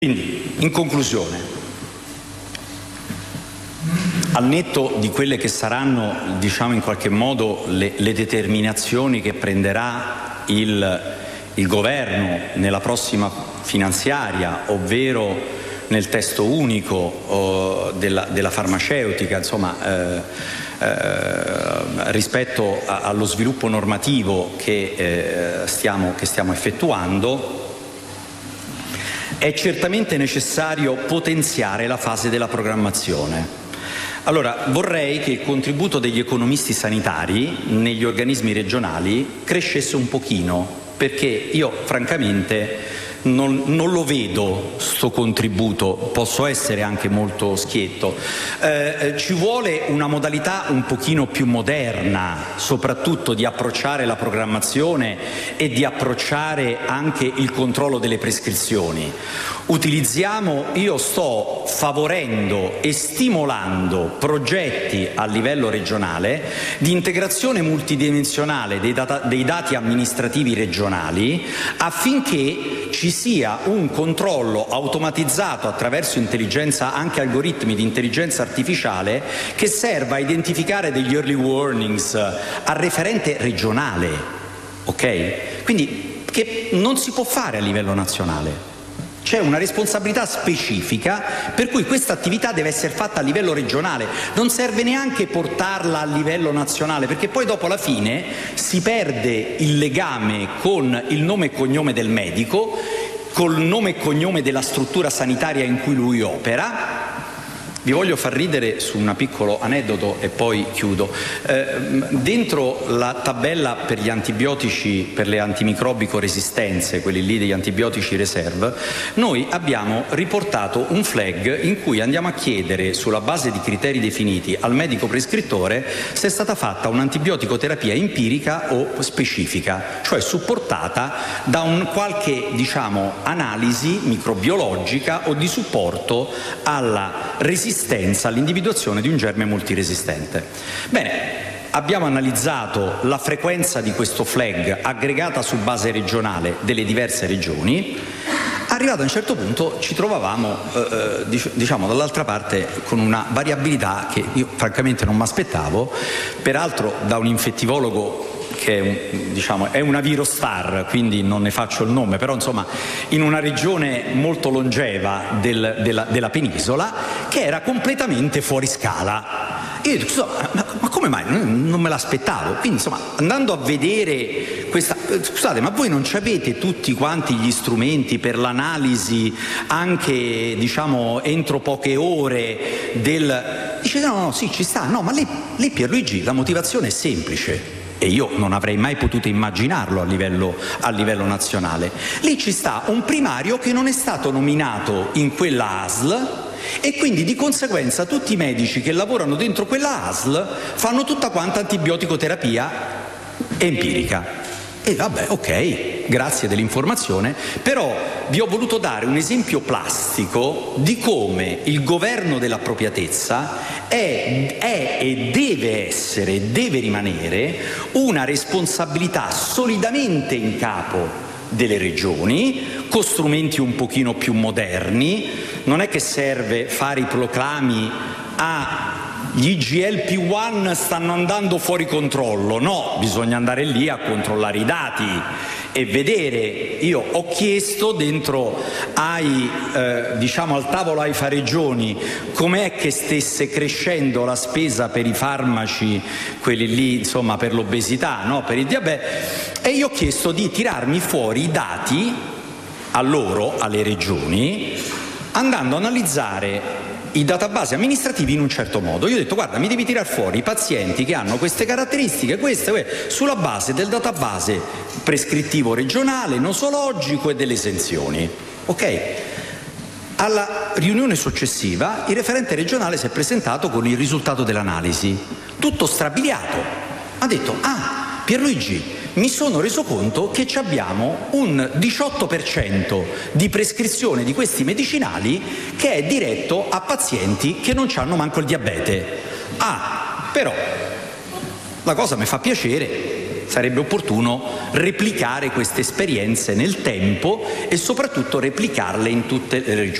Quindi, in conclusione, al netto di quelle che saranno, diciamo, in qualche modo le determinazioni che prenderà il governo nella prossima finanziaria, ovvero nel testo unico della farmaceutica, insomma, rispetto allo sviluppo normativo che stiamo effettuando, è certamente necessario potenziare la fase della programmazione. Allora, vorrei che il contributo degli economisti sanitari negli organismi regionali crescesse un pochino, perché io francamente non lo vedo sto contributo, posso essere anche molto schietto. Ci vuole una modalità un pochino più moderna, soprattutto di approcciare la programmazione e di approcciare anche il controllo delle prescrizioni. Io sto favorendo e stimolando progetti a livello regionale di integrazione multidimensionale dei dati amministrativi regionali, affinché ci sia un controllo automatizzato attraverso anche algoritmi di intelligenza artificiale che serva a identificare degli early warnings al referente regionale, ok? Quindi che non si può fare a livello nazionale. C'è una responsabilità specifica per cui questa attività deve essere fatta a livello regionale, non serve neanche portarla a livello nazionale, perché poi dopo alla fine si perde il legame con il nome e cognome del medico, col nome e cognome della struttura sanitaria in cui lui opera. Vi voglio far ridere su un piccolo aneddoto e poi chiudo. Dentro la tabella per gli antibiotici, per le antimicrobico resistenze, quelli lì degli antibiotici reserve, noi abbiamo riportato un flag in cui andiamo a chiedere, sulla base di criteri definiti, al medico prescrittore se è stata fatta un'antibioticoterapia empirica o specifica, cioè supportata da un qualche, diciamo, analisi microbiologica o di supporto alla resistenza, all'individuazione di un germe multiresistente. Bene, abbiamo analizzato la frequenza di questo flag aggregata su base regionale delle diverse regioni. Arrivato a un certo punto ci trovavamo, diciamo, dall'altra parte con una variabilità che io francamente non mi aspettavo, peraltro da un infettivologo che è una virostar, quindi non ne faccio il nome, però insomma in una regione molto longeva della penisola, che era completamente fuori scala. Io dico, ma come mai? Non me l'aspettavo. Quindi insomma, andando a vedere questa, scusate, ma voi non ci avete tutti quanti gli strumenti per l'analisi anche, diciamo, entro poche ore dice no, sì, ci sta. No, ma lì Pierluigi, la motivazione è semplice. E io non avrei mai potuto immaginarlo a livello nazionale. Lì ci sta un primario che non è stato nominato in quella ASL e quindi di conseguenza tutti i medici che lavorano dentro quella ASL fanno tutta quanta antibioticoterapia empirica. E vabbè, ok, grazie dell'informazione, però vi ho voluto dare un esempio plastico di come il governo dell'appropriatezza è e deve rimanere una responsabilità solidamente in capo delle regioni, con strumenti un pochino più moderni. Non è che serve fare i proclami gli GLP-1 stanno andando fuori controllo, no, bisogna andare lì a controllare i dati e vedere. Io ho chiesto dentro al tavolo AIFA Regioni com'è che stesse crescendo la spesa per i farmaci, quelli lì insomma per l'obesità, no, per il diabete, e io ho chiesto di tirarmi fuori i dati alle regioni, andando a analizzare i database amministrativi in un certo modo. Io ho detto, guarda, mi devi tirar fuori i pazienti che hanno queste caratteristiche, queste, sulla base del database prescrittivo regionale, nosologico e delle esenzioni. Ok? Alla riunione successiva il referente regionale si è presentato con il risultato dell'analisi, tutto strabiliato. Ha detto, Pierluigi, mi sono reso conto che abbiamo un 18% di prescrizione di questi medicinali che è diretto a pazienti che non hanno manco il diabete. Però la cosa mi fa piacere, sarebbe opportuno replicare queste esperienze nel tempo e soprattutto replicarle in tutte le regioni.